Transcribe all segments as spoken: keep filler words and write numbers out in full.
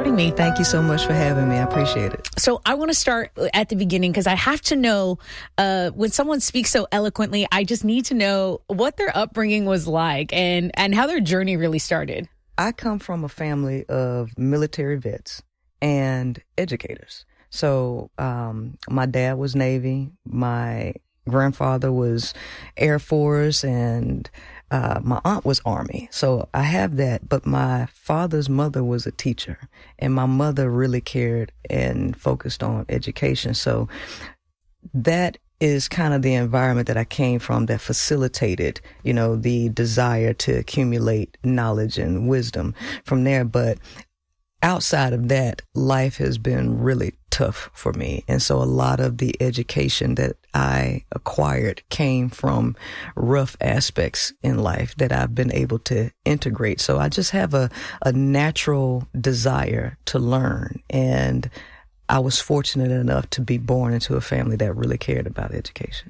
joining me. Thank you so much for having me. I appreciate it. So I want to start at the beginning because I have to know uh, when someone speaks so eloquently, I just need to know what their upbringing was like and, and how their journey really started. I come from a family of military vets and educators. So um, my dad was Navy. My grandfather was Air Force, and uh, my aunt was Army. So I have that. But my father's mother was a teacher, and my mother really cared and focused on education. So that is kind of the environment that I came from that facilitated, you know, the desire to accumulate knowledge and wisdom from there. But outside of that, life has been really tough for me. And so a lot of the education that I acquired came from rough aspects in life that I've been able to integrate. So I just have a, a natural desire to learn. And I was fortunate enough to be born into a family that really cared about education.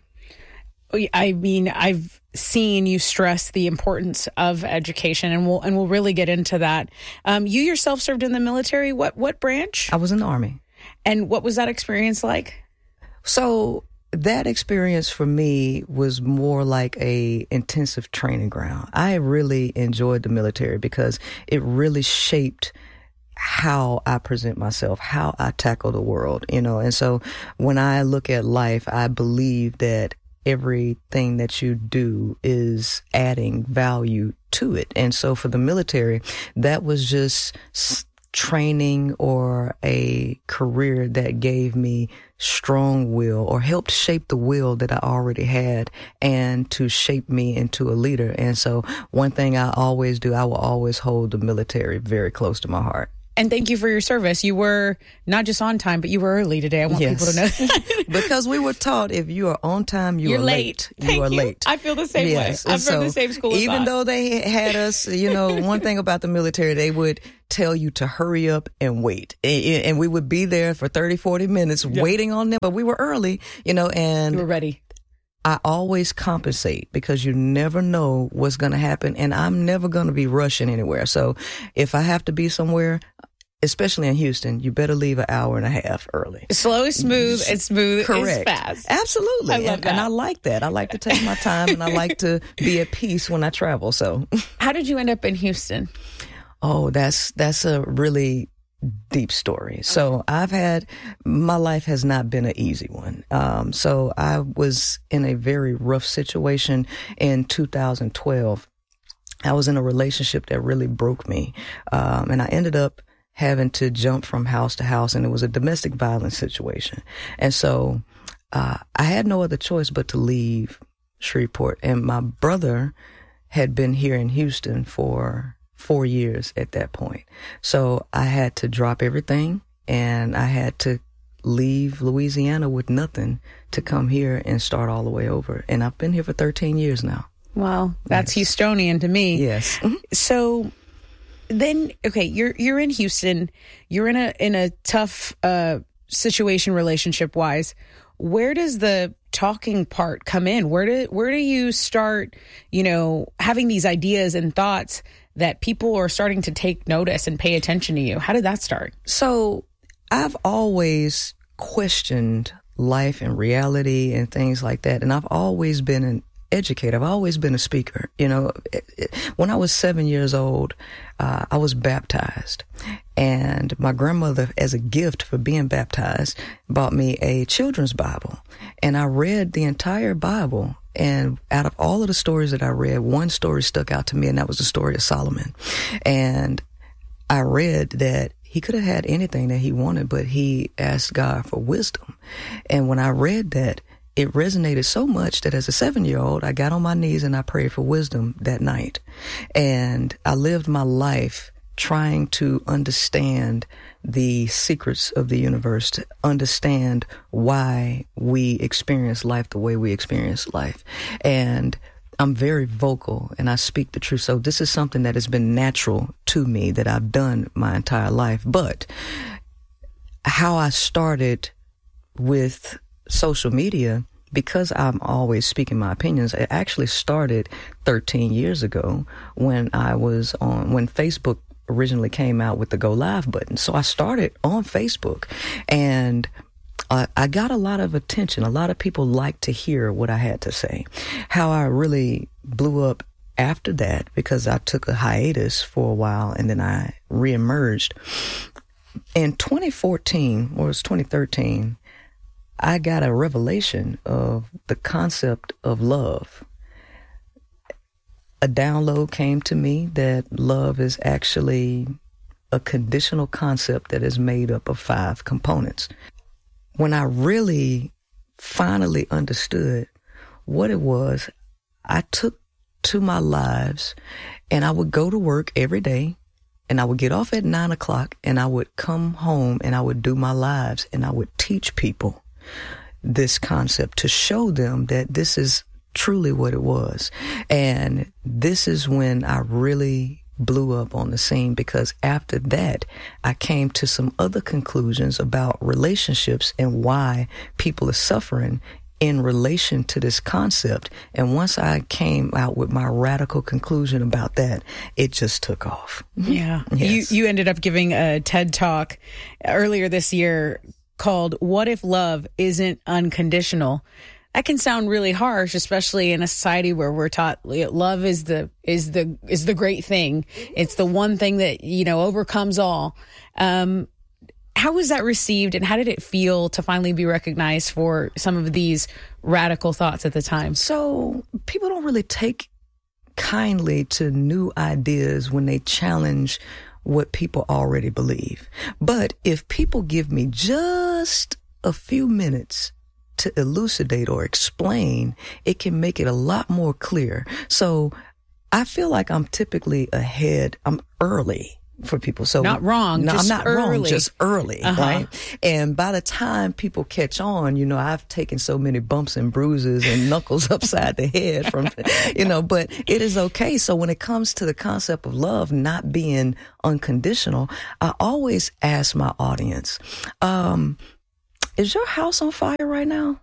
I mean, I've seen you stress the importance of education, and we'll and we'll really get into that. Um, you yourself served in the military. What what branch? I was in the Army. And what was that experience like? So that experience for me was more like a intensive training ground. I really enjoyed the military because it really shaped how I present myself, how I tackle the world, you know. And so when I look at life, I believe that everything that you do is adding value to it. And so for the military, that was just training or a career that gave me strong will or helped shape the will that I already had and to shape me into a leader. And so one thing I always do, I will always hold the military very close to my heart. And thank you for your service. You were not just on time, but you were early today. I want yes. people to know. Because we were taught if you are on time, you You're are late. late. Thank you are you. late. I feel the same yes. way. I'm so from the same school as Even I. though they had us, you know, one thing about the military, they would tell you to hurry up and wait. And we would be there for thirty, forty minutes yeah. waiting on them. But we were early, you know, and you were ready. I always compensate because you never know what's going to happen. And I'm never going to be rushing anywhere. So if I have to be somewhere, especially in Houston, you better leave an hour and a half early. Slow is smooth and smooth Correct. is fast. Absolutely. I love and, that. and I like that. I like to take my time and I like to be at peace when I travel. So how did you end up in Houston? Oh, that's that's a really deep story. So I've had, my life has not been an easy one. Um, so I was in a very rough situation in two thousand twelve. I was in a relationship that really broke me. Um, and I ended up having to jump from house to house, and it was a domestic violence situation. And so uh, I had no other choice but to leave Shreveport. And my brother had been here in Houston for four years at that point. So I had to drop everything, and I had to leave Louisiana with nothing to come here and start all the way over. And I've been here for thirteen years now. Wow, that's yes. Houstonian to me. Yes. So then, okay, you're you're in Houston. You're in a in a tough uh, situation, relationship wise. Where does the talking part come in? Where do where do you start, you know, having these ideas and thoughts that people are starting to take notice and pay attention to you? How did that start? So I've always questioned life and reality and things like that, and I've always been an educator. I've always been a speaker. You know, it, it, when I was seven years old, uh, I was baptized, and my grandmother, as a gift for being baptized, bought me a children's Bible, and I read the entire Bible. And out of all of the stories that I read, one story stuck out to me, and that was the story of Solomon. And I read that he could have had anything that he wanted, but he asked God for wisdom. And when I read that, it resonated so much that as a seven-year-old, I got on my knees and I prayed for wisdom that night. And I lived my life trying to understand the secrets of the universe, to understand why we experience life the way we experience life. And I'm very vocal and I speak the truth. So this is something that has been natural to me that I've done my entire life. But how I started with social media, because I'm always speaking my opinions, it actually started thirteen years ago when I was on, when Facebook originally came out with the go live button. So I started on Facebook, and uh, I got a lot of attention. A lot of people liked to hear what I had to say. How I really blew up after that, because I took a hiatus for a while and then I reemerged. In twenty fourteen, or it was twenty thirteen, I got a revelation of the concept of love. A download came to me that love is actually a conditional concept that is made up of five components. When I really finally understood what it was, I took to my lives, and I would go to work every day, and I would get off at nine o'clock, and I would come home and I would do my lives, and I would teach people this concept to show them that this is truly what it was. And this is when I really blew up on the scene, because after that, I came to some other conclusions about relationships and why people are suffering in relation to this concept. And once I came out with my radical conclusion about that, it just took off. Yeah. Yes. You, you ended up giving a TED Talk earlier this year called "What If Love Isn't Unconditional?" That can sound really harsh, especially in a society where we're taught love is the is the is the great thing. It's the one thing that, you know, overcomes all. Um, how was that received, and how did it feel to finally be recognized for some of these radical thoughts at the time? So people don't really take kindly to new ideas when they challenge what people already believe. But if people give me just a few minutes to elucidate or explain, it can make it a lot more clear. So I feel like I'm typically ahead. I'm early for people. So not wrong. No, just I'm not early. wrong, just early, uh-huh. right? And by the time people catch on, you know, I've taken so many bumps and bruises and knuckles upside the head from, you know, but it is okay. So when it comes to the concept of love not being unconditional, I always ask my audience, um, is your house on fire right now?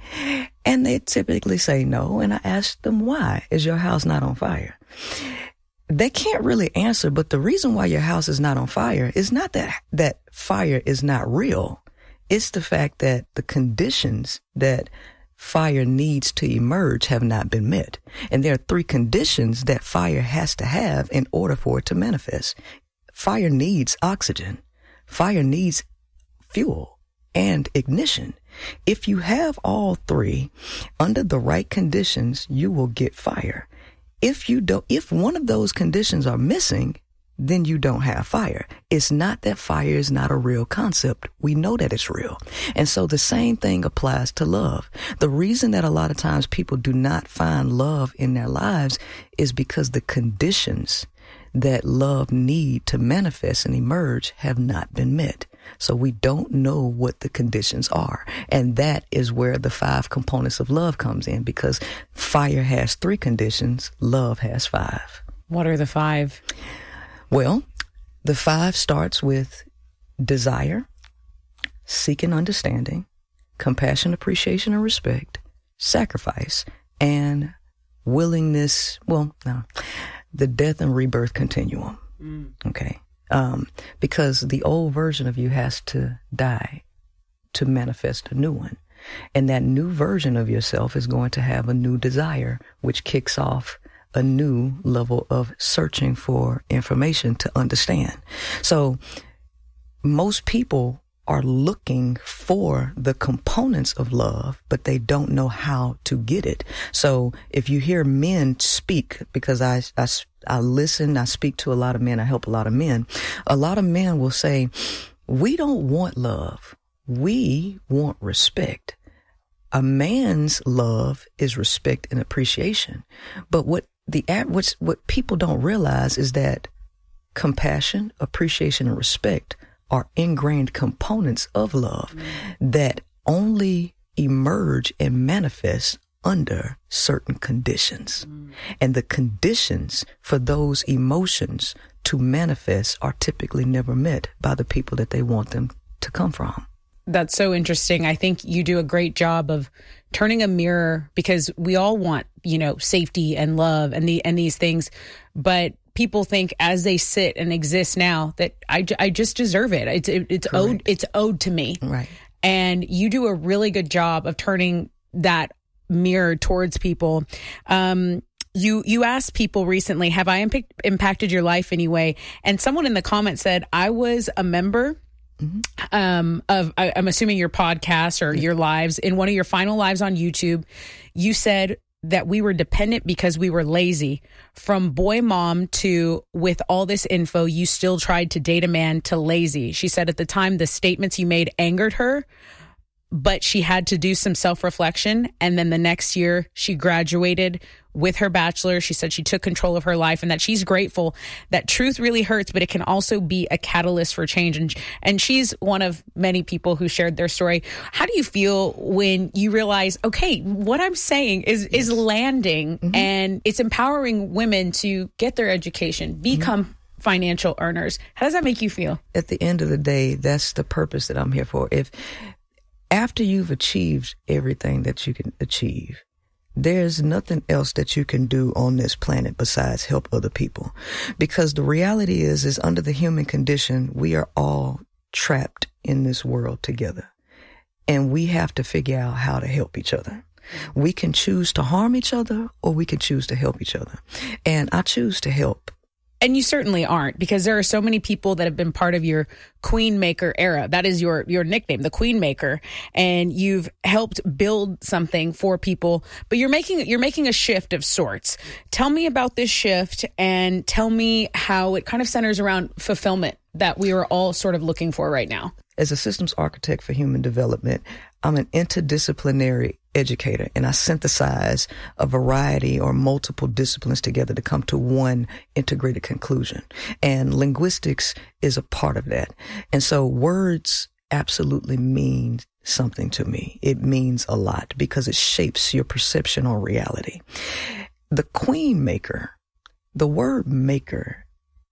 And they typically say no. And I ask them, why is your house not on fire? They can't really answer, but the reason why your house is not on fire is not that that fire is not real. It's the fact that the conditions that fire needs to emerge have not been met. And there are three conditions that fire has to have in order for it to manifest. Fire needs oxygen. Fire needs fuel and ignition. If you have all three under the right conditions, you will get fire. If you don't, if one of those conditions are missing, then you don't have fire. It's not that fire is not a real concept. We know that it's real. And so the same thing applies to love. The reason that a lot of times people do not find love in their lives is because the conditions that love need to manifest and emerge have not been met. So we don't know what the conditions are. And that is where the five components of love comes in, because fire has three conditions, love has five. What are the five? Well, the five starts with desire, seeking understanding, compassion, appreciation, and respect, sacrifice, and willingness, well, no, the death and rebirth continuum. Mm. Okay. Um, because the old version of you has to die to manifest a new one. And that new version of yourself is going to have a new desire, which kicks off a new level of searching for information to understand. So most people are looking for the components of love, but they don't know how to get it. So if you hear men speak, because I, I, I listen, I speak to a lot of men, I help a lot of men, a lot of men will say, we don't want love. We want respect. A man's love is respect and appreciation. But what the what's, what people don't realize is that compassion, appreciation, and respect are ingrained components of love mm. that only emerge and manifest under certain conditions. Mm. And the conditions for those emotions to manifest are typically never met by the people that they want them to come from. That's so interesting. I think you do a great job of turning a mirror, because we all want, you know, safety and love and the and these things, but people think as they sit and exist now that I, I just deserve it. It's it, it's Correct. owed it's owed to me. Right. And you do a really good job of turning that mirror towards people. Um, you you asked people recently, have I imp- impacted your life anyway? And someone in the comments said, I was a member mm-hmm. um, of, I, I'm assuming your podcast or your lives. In one of your final lives on YouTube, you said that we were dependent because we were lazy. From boy mom to with all this info, you still tried to date a man to lazy. She said at the time the statements you made angered her, but she had to do some self-reflection. And then the next year she graduated with her bachelor. She said she took control of her life and that she's grateful that truth really hurts, but it can also be a catalyst for change. And, and she's one of many people who shared their story. How do you feel when you realize, okay, what I'm saying is, yes. is landing mm-hmm. and it's empowering women to get their education, become mm-hmm. financial earners? How does that make you feel? At the end of the day, that's the purpose that I'm here for. If after you've achieved everything that you can achieve, there's nothing else that you can do on this planet besides help other people. Because the reality is, is under the human condition, we are all trapped in this world together. And we have to figure out how to help each other. We can choose to harm each other or we can choose to help each other. And I choose to help. And you certainly aren't, because there are so many people that have been part of your Queen Maker era. That is your your nickname, the Queen Maker, and you've helped build something for people. But you're making you're making a shift of sorts. Tell me about this shift, and tell me how it kind of centers around fulfillment that we are all sort of looking for right now. As a systems architect for human development, I'm an interdisciplinary educator, and I synthesize a variety or multiple disciplines together to come to one integrated conclusion. And linguistics is a part of that. And so words absolutely mean something to me. It means a lot because it shapes your perception on reality. The Queen Maker, the word maker,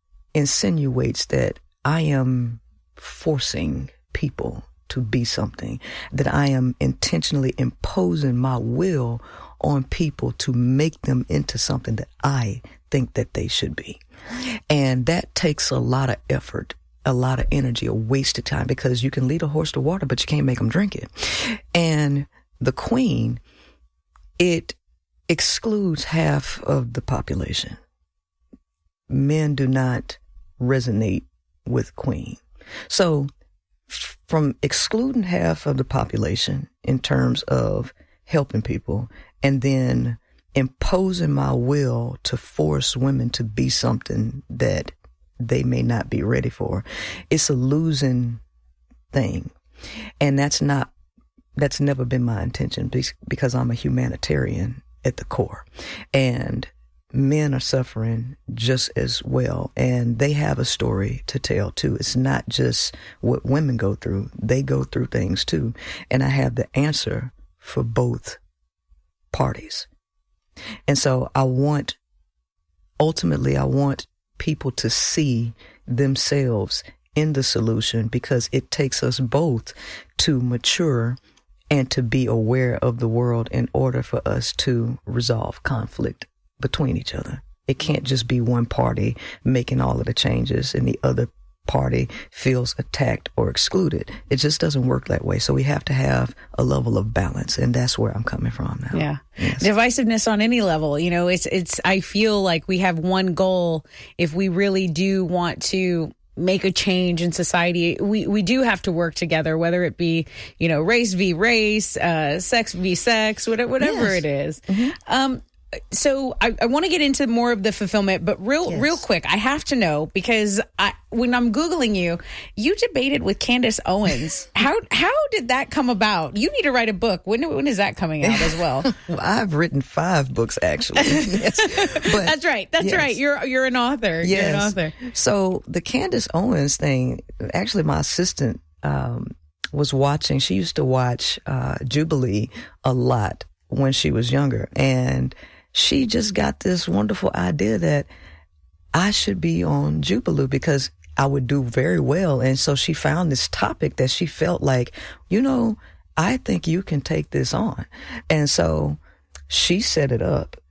insinuates that I am forcing people to be something, that I am intentionally imposing my will on people to make them into something that I think that they should be. And that takes a lot of effort, a lot of energy, a wasted time, because you can lead a horse to water, but you can't make them drink it. And the Queen, it excludes half of the population. Men do not resonate with Queen. So from excluding half of the population in terms of helping people and then imposing my will to force women to be something that they may not be ready for, it's a losing thing. And that's not, that's never been my intention, because I'm a humanitarian at the core. And men are suffering just as well, and they have a story to tell too. It's not just what women go through. They go through things too. And I have the answer for both parties. And so I want, ultimately, I want people to see themselves in the solution, because it takes us both to mature and to be aware of the world in order for us to resolve conflict between each other. It can't just be one party making all of the changes and the other party feels attacked or excluded. It just doesn't work that way. So we have to have a level of balance, and that's where I'm coming from now. Yeah. Yes. Divisiveness on any level, you know, it's, it's, I feel like we have one goal. If we really do want to make a change in society, we, we do have to work together, whether it be, you know, race v race, uh, sex v sex, whatever, whatever yes. it is. Mm-hmm. Um, So I, I want to get into more of the fulfillment, but real, yes. real quick, I have to know, because I, when I'm Googling you, you debated with Candace Owens. how how did that come about? You need to write a book. When when is that coming out as well? Well, I've written five books, actually. Yes. But, That's right. That's yes. right. You're you're an author. Yes. You're an author. So the Candace Owens thing, actually, my assistant um, was watching. She used to watch uh, Jubilee a lot when she was younger, and she just got this wonderful idea that I should be on Jubilee because I would do very well. And so she found this topic that she felt like, you know, I think you can take this on. And so she set it up.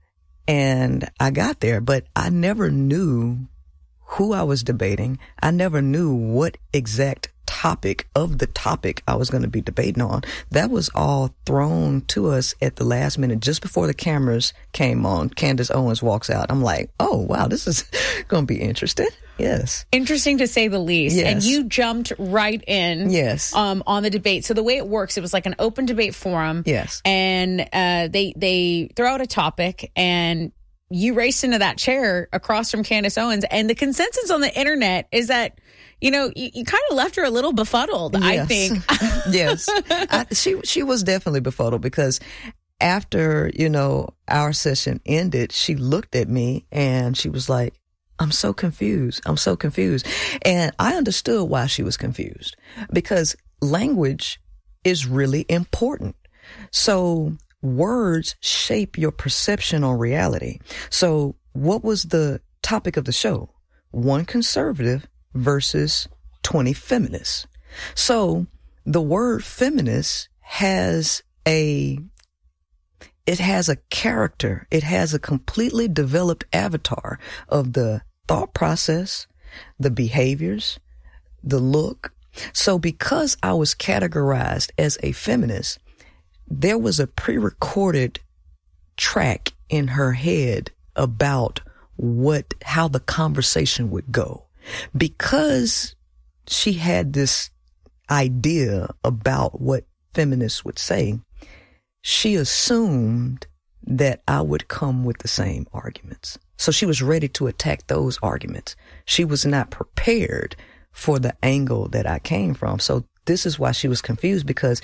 And I got there, but I never knew who I was debating. I never knew what exact topic of the topic I was going to be debating on. That was all thrown to us at the last minute, just before the cameras came on. Candace Owens walks out. I'm like, oh, wow, this is going to be interesting. Yes. Interesting to say the least. Yes. And you jumped right in yes. um, on the debate. So the way it works, it was like an open debate forum. Yes. And uh, they, they throw out a topic, and you raced into that chair across from Candace Owens. And the consensus on the internet is that, you know, you, you kind of left her a little befuddled, yes. I think. Yes. I, she she was definitely befuddled, because after, you know, our session ended, she looked at me and she was like, I'm so confused. I'm so confused. And I understood why she was confused, because language is really important. So words shape your perception on reality. So what was the topic of the show? One conservative versus twenty feminists. So the word feminist has a, it has a character. It has a completely developed avatar of the thought process, the behaviors, the look. So because I was categorized as a feminist, there was a pre-recorded track in her head about what, how the conversation would go. Because she had this idea about what feminists would say, she assumed that I would come with the same arguments. So she was ready to attack those arguments. She was not prepared for the angle that I came from. So this is why she was confused, because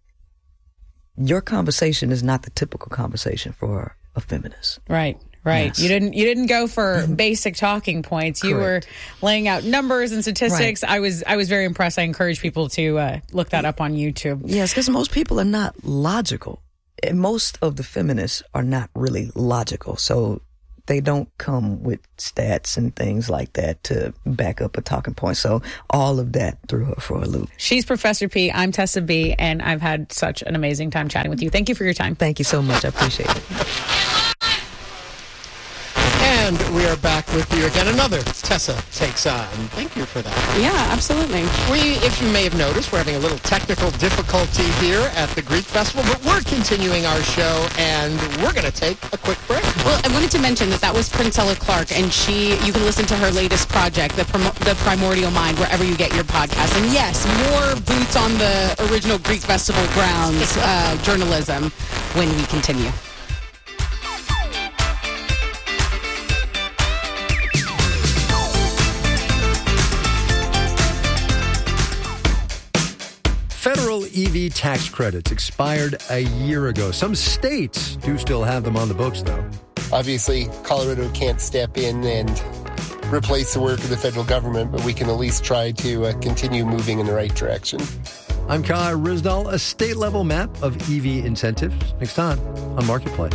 your conversation is not the typical conversation for a feminist. Right. Right. Yes. You didn't you didn't go for basic talking points. You Correct. were laying out numbers and statistics. Right. I was I was very impressed. I encourage people to uh, look that up on YouTube. Yes, because most people are not logical. And most of the feminists are not really logical. So they don't come with stats and things like that to back up a talking point. So all of that threw her for a loop. She's Professor P. I'm Tessa B. And I've had such an amazing time chatting with you. Thank you for your time. Thank you so much. I appreciate it. And we are back with you again. Another Tessa Takes On. Thank you for that. Yeah, absolutely. We, if you may have noticed, we're having a little technical difficulty here at the Greek Festival, but we're continuing our show, and we're going to take a quick break. Well, I wanted to mention that that was Princella Clark, and she, you can listen to her latest project, The, Prim- the Primordial Mind, wherever you get your podcast. And yes, more boots on the original Greek Festival grounds uh, journalism when we continue. Federal E V tax credits expired a year ago. Some states do still have them on the books, though. Obviously, Colorado can't step in and replace the work of the federal government, but we can at least try to uh, continue moving in the right direction. I'm Kai Rizdal, a state-level map of E V incentives. Next time on Marketplace.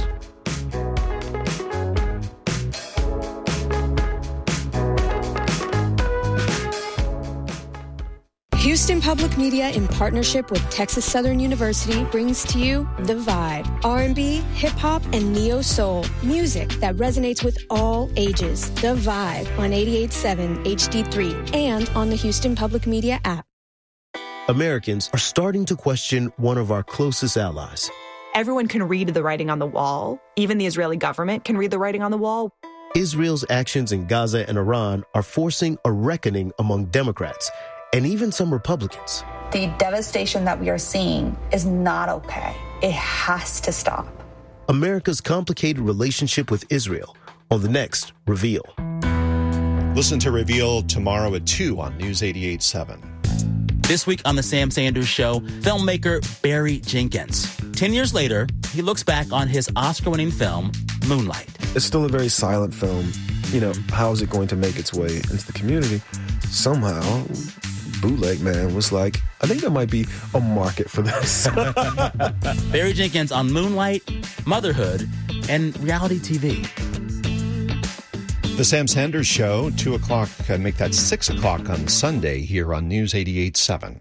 Houston Public Media, in partnership with Texas Southern University, brings to you The Vibe. R and B, hip-hop, and neo-soul. Music that resonates with all ages. The Vibe on eighty-eight point seven H D three and on the Houston Public Media app. Americans are starting to question one of our closest allies. Everyone can read the writing on the wall. Even the Israeli government can read the writing on the wall. Israel's actions in Gaza and Iran are forcing a reckoning among Democrats and even some Republicans. The devastation that we are seeing is not okay. It has to stop. America's complicated relationship with Israel on the next Reveal. Listen to Reveal tomorrow at two on News eighty-eight point seven. This week on The Sam Sanders Show, filmmaker Barry Jenkins. Ten years later, he looks back on his Oscar-winning film, Moonlight. It's still a very silent film. You know, how is it going to make its way into the community? Somehow, Bootleg Man was like, I think there might be a market for this. Barry Jenkins on Moonlight, motherhood, and reality T V. The Sam Sanders Show, two o'clock, uh, make that six o'clock on Sunday here on News eighty-eight point seven.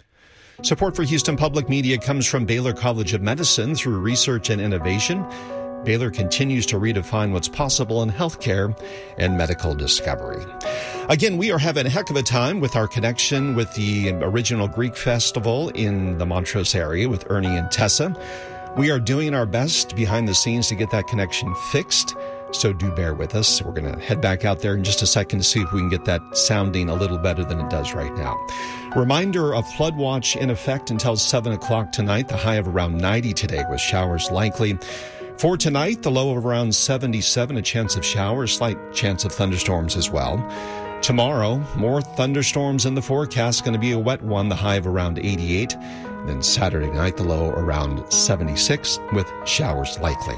Support for Houston Public Media comes from Baylor College of Medicine through research and innovation. Baylor continues to redefine what's possible in healthcare and medical discovery. Again, we are having a heck of a time with our connection with the original Greek festival in the Montrose area with Ernie and Tessa. We are doing our best behind the scenes to get that connection fixed, so do bear with us. We're going to head back out there in just a second to see if we can get that sounding a little better than it does right now. Reminder of flood watch in effect until seven o'clock tonight. The high of around ninety today with showers likely. For tonight, the low of around seventy-seven, a chance of showers, slight chance of thunderstorms as well. Tomorrow, more thunderstorms in the forecast, going to be a wet one, the high of around eighty-eight. Then Saturday night, the low around seventy-six with showers likely.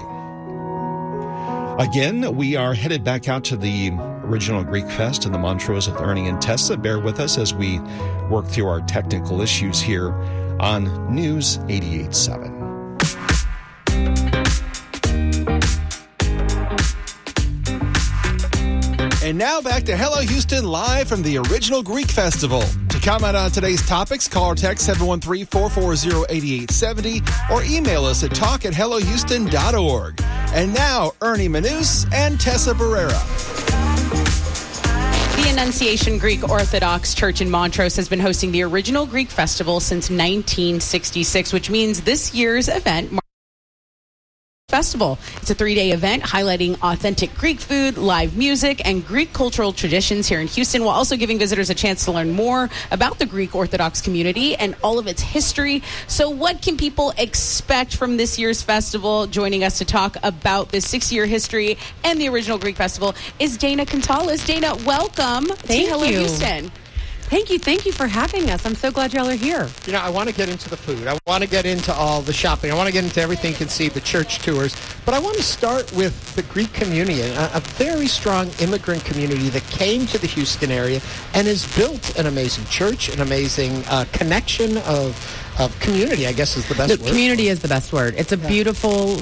Again, we are headed back out to the original Greek Fest in the Montrose with Ernie and Tessa. Bear with us as we work through our technical issues here on News eighty-eight point seven. And now back to Hello Houston, live from the original Greek Festival. To comment on today's topics, call or text seven one three, four four zero, eight eight seven zero or email us at talk at hello houston dot org. And now, Ernie Manous and Tessa Barrera. The Annunciation Greek Orthodox Church in Montrose has been hosting the original Greek Festival since nineteen sixty-six, which means this year's event Festival. It's a three-day event highlighting authentic Greek food, live music, and Greek cultural traditions here in Houston, while also giving visitors a chance to learn more about the Greek Orthodox community and all of its history. So what can people expect from this year's festival? Joining us to talk about this six-year history and the original Greek Festival is Dana Contalis. Dana, welcome Thank to Hello you. Houston. Thank you. Thank you for having us. I'm so glad y'all are here. You know, I want to get into the food. I want to get into all the shopping. I want to get into everything you can see, the church tours. But I want to start with the Greek community, a, a very strong immigrant community that came to the Houston area and has built an amazing church, an amazing uh, connection of, of community, I guess is the best The word. community is the best word. It's a Yeah. beautiful...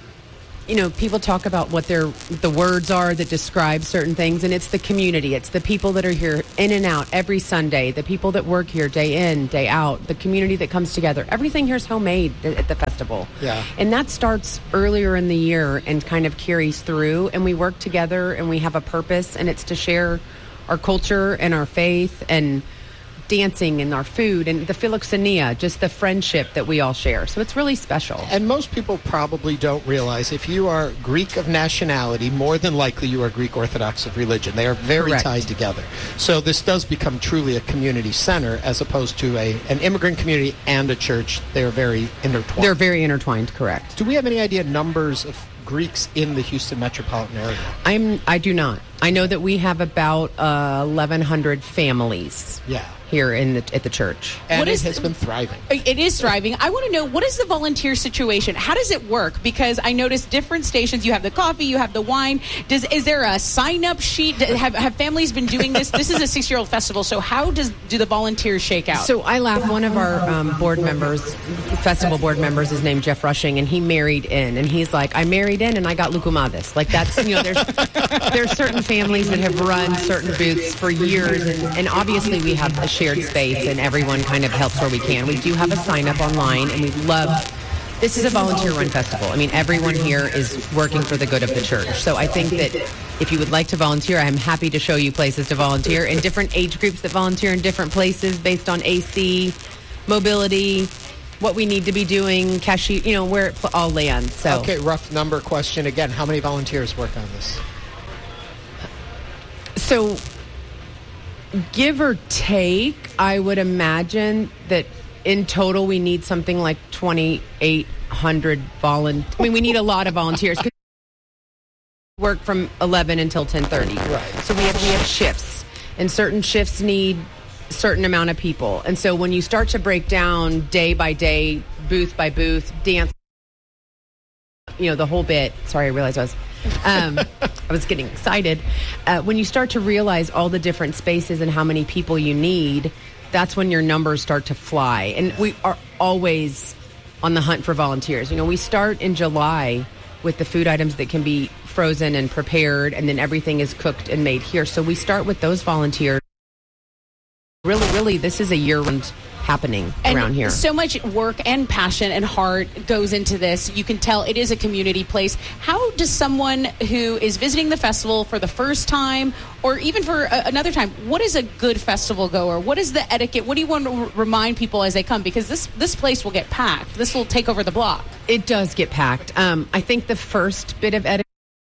You know, people talk about what their the words are that describe certain things, and it's the community. It's the people that are here in and out every Sunday, the people that work here day in, day out, the community that comes together. Everything here is homemade at the festival. Yeah. And that starts earlier in the year and kind of carries through, and we work together and we have a purpose, and it's to share our culture and our faith and dancing and our food and the philoxenia, just the friendship that we all share. So it's really special. And most people probably don't realize if you are Greek of nationality, more than likely you are Greek Orthodox of religion. They are very Correct. tied together. So this does become truly a community center as opposed to a an immigrant community and a church. They are very intertwined. They're very intertwined, correct. Do we have any idea numbers of Greeks in the Houston metropolitan area? I'm, I do not. I know that we have about uh, eleven hundred families. Yeah. Here in the at the church. And What it is- has been thriving. It is thriving. I want to know, what is the volunteer situation? How does it work? Because I noticed different stations. You have the coffee, you have the wine. Does is there a sign-up sheet? Have have families been doing this? This is a six-year-old festival, so how does do the volunteers shake out? So I laugh. One of our um, board members, festival board members, is named Jeff Rushing, and he married in, and he's like, I married in, and I got Lukumades. Like that's you know, there's there's certain families that have run certain booths for years, and, and obviously we have a shared space, and everyone kind of helps where we can. We do have a sign up online, and we love. This is a volunteer-run festival. I mean, everyone here is working for the good of the church. So I think that if you would like to volunteer, I'm happy to show you places to volunteer in different age groups that volunteer in different places based on A C, mobility, what we need to be doing, cashier, you know, where it all lands. So Okay, rough number question again. How many volunteers work on this? So, give or take, I would imagine that in total we need something like twenty-eight hundred volunteers. I mean, we need a lot of volunteers. Work from eleven until ten thirty. Right. So we have we have shifts, and certain shifts need a certain amount of people. And so when you start to break down day by day, booth by booth, dance, you know, the whole bit. Sorry, I realized I was, um, I was getting excited. Uh, when you start to realize all the different spaces and how many people you need, that's when your numbers start to fly. And we are always on the hunt for volunteers. You know, we start in July with the food items that can be frozen and prepared, and then everything is cooked and made here. So we start with those volunteers. Really, really, this is a year-round happening and around here. So much work and passion and heart goes into this. You can tell it is a community place. How does someone who is visiting the festival for the first time or even for a, another time, what is a good festival goer? What is the etiquette? What do you want to r- remind people as they come? Because this, this place will get packed. This will take over the block. It does get packed. Um, I think the first bit of etiquette,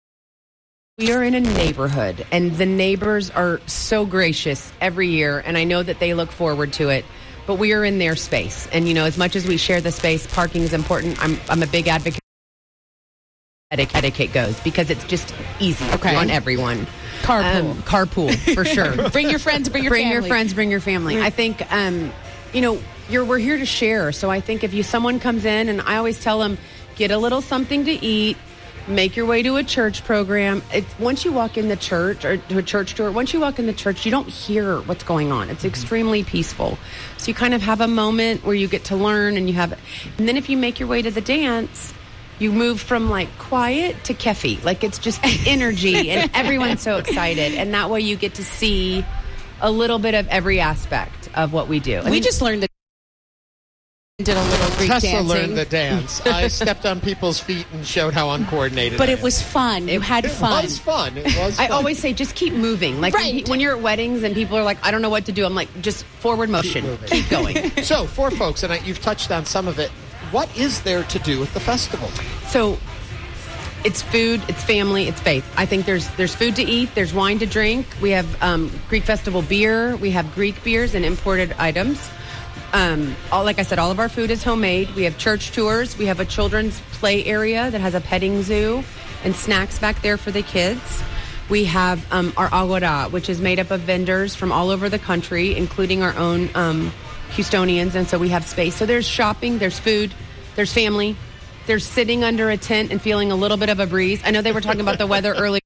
we are in a neighborhood, and the neighbors are so gracious every year, and I know that they look forward to it. But we are in their space. And, you know, as much as we share the space, parking is important. I'm I'm a big advocate etiquette, etiquette goes because it's just easy okay. on everyone. Carpool. Um, carpool, for sure. Bring your friends, bring your bring family. your friends, bring your family. I think, um, you know, you're we're here to share. So I think if you someone comes in, and I always tell them, get a little something to eat, make your way to a church program. It, once you walk in the church or to a church tour, once you walk in the church, you don't hear what's going on. It's extremely peaceful. So you kind of have a moment where you get to learn and you have, and then if you make your way to the dance, you move from like quiet to keffy. Like it's just the energy and everyone's so excited. And that way you get to see a little bit of every aspect of what we do. I we mean, just learned that. Did a little Greek Tessa dancing. learned the dance. I stepped on people's feet and showed how uncoordinated But I it am. was fun. You had It fun. was fun. It was I fun. always say, just keep moving. Like Right. when, when you're at weddings and people are like, I don't know what to do. I'm like, just forward motion. moving. Keep going. So, for folks, and I, you've touched on some of it, what is there to do at the festival? So it's food, it's family, it's faith. I think there's there's food to eat, there's wine to drink. We have um, Greek Festival beer. We have Greek beers and imported items. Um, all, like I said, all of our food is homemade. We have church tours. We have a children's play area that has a petting zoo and snacks back there for the kids. We have um, our Agora, which is made up of vendors from all over the country, including our own um, Houstonians. And so we have space. So there's shopping, there's food, there's family, there's sitting under a tent and feeling a little bit of a breeze. I know they were talking about the weather earlier.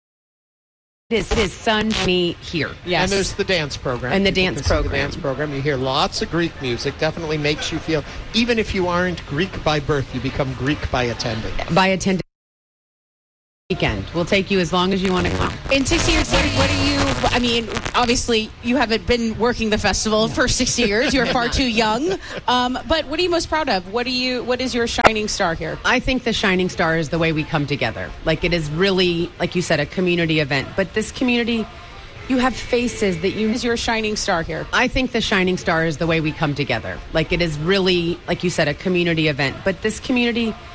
It is, it is sunny here. Yes. And there's the dance program. And the People dance can see program. The dance program. You hear lots of Greek music. Definitely makes you feel, even if you aren't Greek by birth, you become Greek by attending. By attending weekend. We'll take you as long as you want to come. In sixty years, what, what are you, I mean, obviously you haven't been working the festival for sixty years. You're far too young. Um, but what are you most proud of? What do you, what is your shining star here? I think the shining star is the way we come together. Like it is really, like you said, a community event. But this community, you have faces that you... Is your shining star here? I think the shining star is the way we come together. Like it is really, like you said, a community event. But this community...